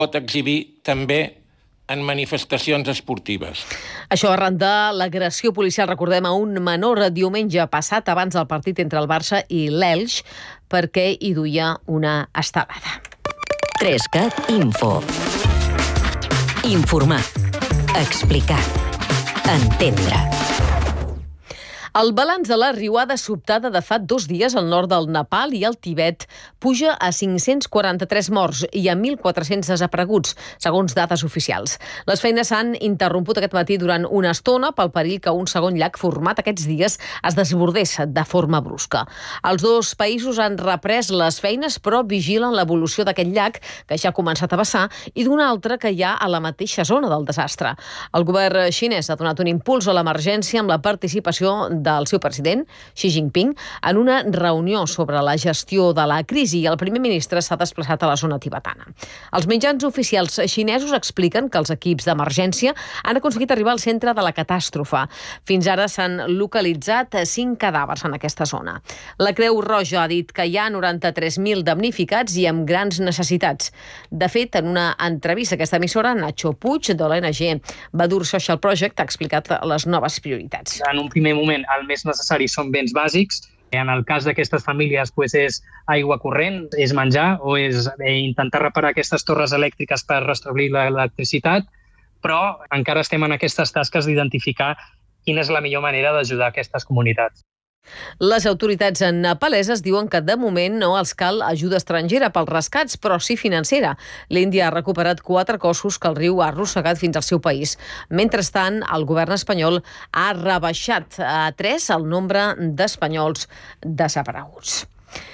pot exhibir també en manifestacions esportives. Això arran de l'agressió policial, recordem, a un menor diumenge passat abans del partit entre el Barça i l'Elx perquè hi duia una estelada. 3CAT Info. Informar. Explicar. Entendre. El balanç de la riuada sobtada de fa 2 dies al nord del Nepal i el Tibet puja a 543 morts i a 1.400 desapareguts, segons dades oficials. Les feines s'han interromput aquest matí durant una estona pel perill que un segon llac format aquests dies es desbordés de forma brusca. Els 2 països han reprès les feines, però vigilen l'evolució d'aquest llac, que ja ha començat a vessar, i d'un altre que hi ha a la mateixa zona del desastre. El govern xinès ha donat un impuls a l'emergència amb la participació del seu president, Xi Jinping, en una reunió sobre la gestió de la crisi, i el primer ministre s'ha desplaçat a la zona tibetana. Els mitjans oficials xinesos expliquen que els equips d'emergència han aconseguit arribar al centre de la catàstrofe. Fins ara s'han localitzat 5 cadàvers en aquesta zona. La Creu Roja ha dit que hi ha 93.000 damnificats i amb grans necessitats. De fet, en una entrevista a aquesta emissora, Nacho Puig, de l'ONG Badur Social Project, ha explicat les noves prioritats. En un primer moment, el més necessari són béns bàsics. En el cas d'aquestes famílies és aigua corrent, és menjar o és intentar reparar aquestes torres elèctriques per restablir l'electricitat, però encara estem en aquestes tasques d'identificar quina és la millor manera d'ajudar aquestes comunitats. Les autoritats nepaleses diuen que de moment no els cal ajuda estrangera pels rescats, però sí financera. L'Índia ha recuperat 4 cossos que el riu ha arrossegat fins al seu país. Mentrestant, el govern espanyol ha rebaixat a 3 el nombre d'espanyols desapareguts.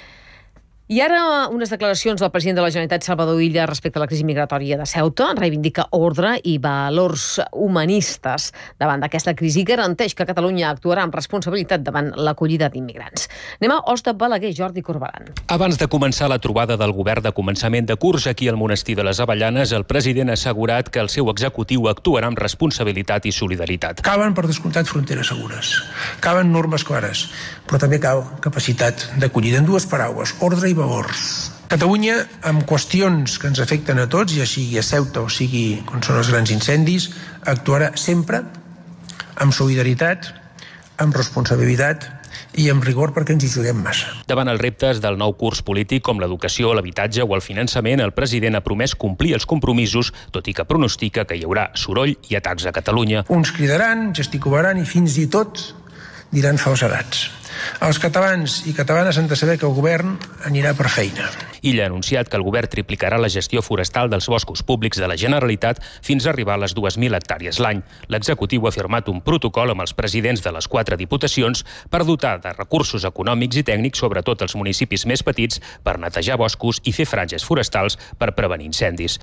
I ara unes declaracions del president de la Generalitat, Salvador Illa, respecte a la crisi migratòria de Ceuta. Reivindica ordre i valors humanistes davant d'aquesta crisi i garanteix que Catalunya actuarà amb responsabilitat davant l'acollida d'immigrants. Anem a Os de Balaguer, Jordi Corbalan. Abans de començar la trobada del govern de començament de curs aquí al monestir de les Avellanes, el president ha assegurat que el seu executiu actuarà amb responsabilitat i solidaritat. Calen, per descomptat, fronteres segures. Calen normes clares, però també cal capacitat d'acollida. En 2 paraules, ordre i valors. Catalunya, amb qüestions que ens afecten a tots, ja sigui a Ceuta o sigui quan són els grans incendis, actuarà sempre amb solidaritat, amb responsabilitat i amb rigor perquè ens hi juguem massa. Davant els reptes del nou curs polític com l'educació, l'habitatge o el finançament, el president ha promès complir els compromisos, tot i que pronostica que hi haurà soroll i atacs a Catalunya. Uns cridaran, gesticularan i fins i tot diran falsedats. Els catalans i catalanes han de saber que el govern anirà per feina. Illa ha anunciat que el govern triplicarà la gestió forestal dels boscos públics de la Generalitat fins a arribar a les 2.000 hectàrees l'any. L'executiu ha firmat un protocol amb els presidents de les 4 diputacions per dotar de recursos econòmics i tècnics, sobretot als municipis més petits, per netejar boscos i fer franges forestals per prevenir incendis.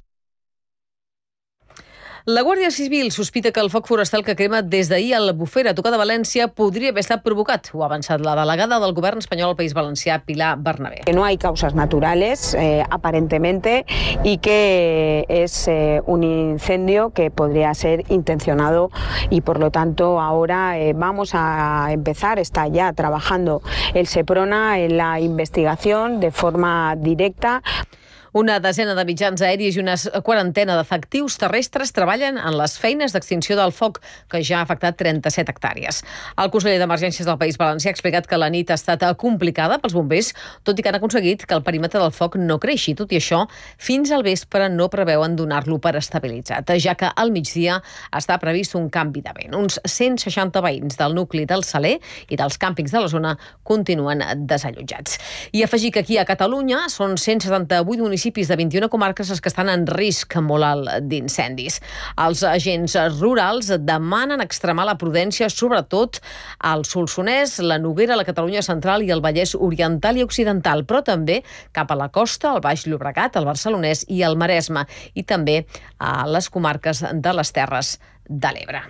La Guàrdia Civil sospita que el foc forestal que crema des d'ahir a l'Albufera, a tocar de València, podria haver estat provocat. Ho ha avançat la delegada del govern espanyol al País Valencià, Pilar Bernabé. Que no hay causas naturales, aparentemente, y que es un incendio que podría ser intencionado y, por lo tanto, ahora vamos a empezar, está ya trabajando el Seprona en la investigación de forma directa. Una desena de mitjans aeris i una quarantena d'efectius terrestres treballen en les feines d'extinció del foc, que ja ha afectat 37 hectàrees. El conseller d'Emergències del País Valencià ha explicat que la nit ha estat complicada pels bombers, tot i que han aconseguit que el perímetre del foc no creixi. Tot i això, fins al vespre no preveuen donar-lo per estabilitzat, ja que al migdia està previst un canvi de vent. Uns 160 veïns del nucli del Saler i dels càmpings de la zona continuen desallotjats. I afegir que aquí a Catalunya són 178 municipis de 21 comarques els que estan en risc molt alt d'incendis. Els agents rurals demanen extremar la prudència, sobretot al Solsonès, la Noguera, la Catalunya central i el Vallès oriental i occidental, però també cap a la costa, el Baix Llobregat, el Barcelonès i el Maresme, i també a les comarques de les Terres de l'Ebre.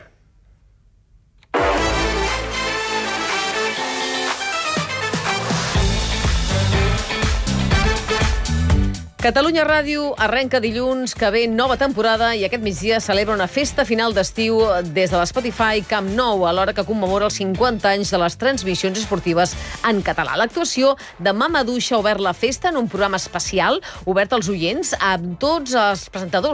Catalunya Ràdio arrenca dilluns que ve nova temporada i aquest migdia celebra una festa final d'estiu des de l'Spotify Camp Nou, alhora que commemora els 50 anys de les transmissions esportives en català. L'actuació de Mama Duixa ha obert la festa en un programa especial obert als oients amb tots els presentadors